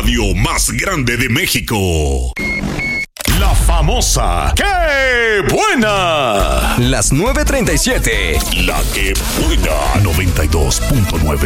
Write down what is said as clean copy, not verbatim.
radio más grande de México. La famosa ¡Qué buena! Las 9:37. La que buena 92.9.